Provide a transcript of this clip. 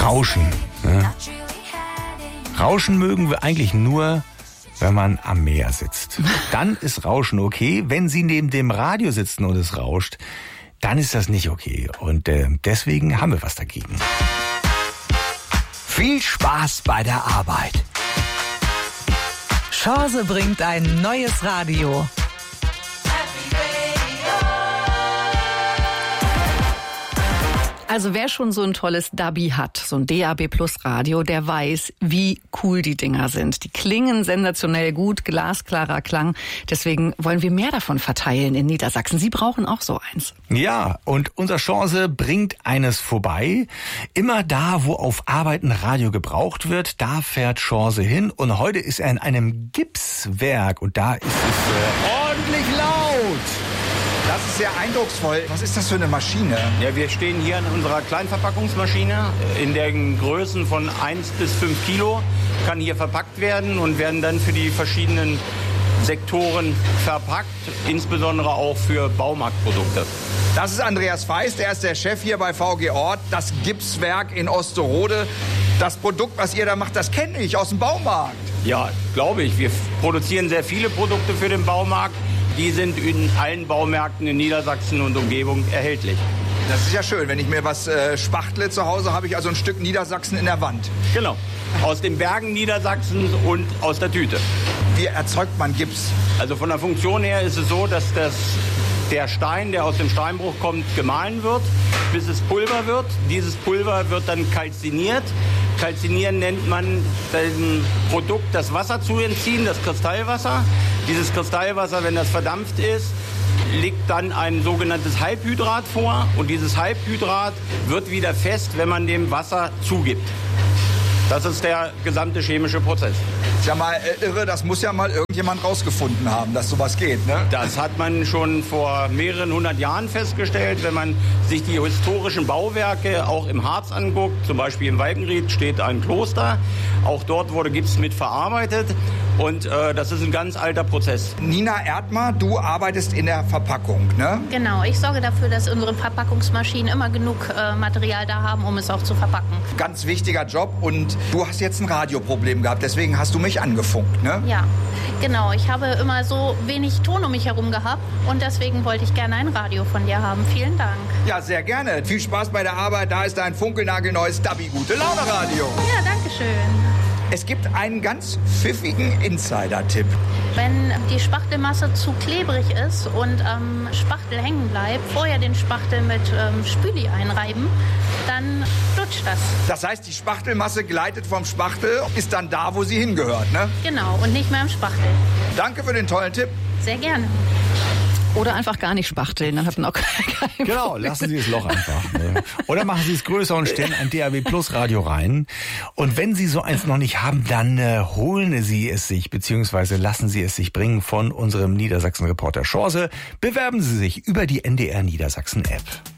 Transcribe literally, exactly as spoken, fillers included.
Rauschen. Ne? Rauschen mögen wir eigentlich nur, wenn man am Meer sitzt. Dann ist Rauschen okay. Wenn Sie neben dem Radio sitzen und es rauscht, dann ist das nicht okay. Und äh, deswegen haben wir was dagegen. Viel Spaß bei der Arbeit. Chance bringt ein neues Radio. Also wer schon so ein tolles Dabi hat, so ein D A B Plus Radio, der weiß, wie cool die Dinger sind. Die klingen sensationell gut, glasklarer Klang. Deswegen wollen wir mehr davon verteilen in Niedersachsen. Sie brauchen auch so eins. Ja, und unsere Chance bringt eines vorbei. Immer da, wo auf Arbeit ein Radio gebraucht wird, da fährt Chance hin. Und heute ist er in einem Gipswerk und da ist es äh, ordentlich laut. Das ist sehr eindrucksvoll. Was ist das für eine Maschine? Ja, wir stehen hier an unserer Kleinverpackungsmaschine. In den Größen von eins bis fünf Kilo kann hier verpackt werden und werden dann für die verschiedenen Sektoren verpackt, insbesondere auch für Baumarktprodukte. Das ist Andreas Feist, er ist der Chef hier bei V G Ort, das Gipswerk in Osterode. Das Produkt, was ihr da macht, das kenne ich aus dem Baumarkt. Ja, glaube ich. Wir produzieren sehr viele Produkte für den Baumarkt. Die sind in allen Baumärkten in Niedersachsen und Umgebung erhältlich. Das ist ja schön, wenn ich mir was äh, spachtle zu Hause, habe ich also ein Stück Niedersachsen in der Wand. Genau, aus den Bergen Niedersachsens und aus der Tüte. Wie erzeugt man Gips? Also von der Funktion her ist es so, dass das, der Stein, der aus dem Steinbruch kommt, gemahlen wird, bis es Pulver wird. Dieses Pulver wird dann kalziniert. Kalzinieren nennt man dem Produkt das Wasser zu entziehen, das Kristallwasser. Dieses Kristallwasser, wenn das verdampft ist, liegt dann ein sogenanntes Halbhydrat vor. Und dieses Halbhydrat wird wieder fest, wenn man dem Wasser zugibt. Das ist der gesamte chemische Prozess. Ist ja mal äh, irre, das muss ja mal irgendjemand rausgefunden haben, dass sowas geht, ne? Das hat man schon vor mehreren hundert Jahren festgestellt. Wenn man sich die historischen Bauwerke auch im Harz anguckt, zum Beispiel im Walkenried steht ein Kloster. Auch dort wurde Gips mit verarbeitet. Und äh, das ist ein ganz alter Prozess. Nina Erdmer, du arbeitest in der Verpackung, ne? Genau, ich sorge dafür, dass unsere Verpackungsmaschinen immer genug äh, Material da haben, um es auch zu verpacken. Ganz wichtiger Job und du hast jetzt ein Radioproblem gehabt, deswegen hast du mich angefunkt, ne? Ja, genau. Ich habe immer so wenig Ton um mich herum gehabt und deswegen wollte ich gerne ein Radio von dir haben. Vielen Dank. Ja, sehr gerne. Viel Spaß bei der Arbeit. Da ist dein funkelnagelneues Dabi Gute Laune Radio. Ja, danke schön. Es gibt einen ganz pfiffigen Insider-Tipp. Wenn die Spachtelmasse zu klebrig ist und am Spachtel hängen bleibt, vorher den Spachtel mit ähm, Spüli einreiben, dann lutscht das. Das heißt, die Spachtelmasse gleitet vom Spachtel, ist dann da, wo sie hingehört, ne? Genau, und nicht mehr am Spachtel. Danke für den tollen Tipp. Sehr gerne. Oder einfach gar nicht spachteln, dann hat man auch kein Genau, Problem. lassen Sie das Loch einfach. Ne? Oder machen Sie es größer und stellen ein D A B Plus Radio rein. Und wenn Sie so eins noch nicht haben, dann äh, holen Sie es sich, beziehungsweise lassen Sie es sich bringen von unserem Niedersachsen-Reporter Chance. Bewerben Sie sich über die N D R Niedersachsen App.